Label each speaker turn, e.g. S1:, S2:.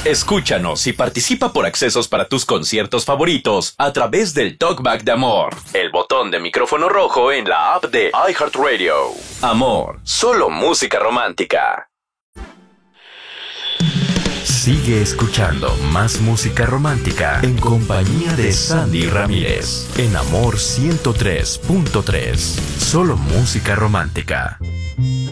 S1: Escúchanos y participa por accesos para tus conciertos favoritos a través del Talkback de Amor, el botón de micrófono rojo en la app de iHeartRadio. Amor, solo música romántica.
S2: Sigue escuchando más música romántica en compañía de Sandy Ramírez en Amor 103.3. Solo música romántica.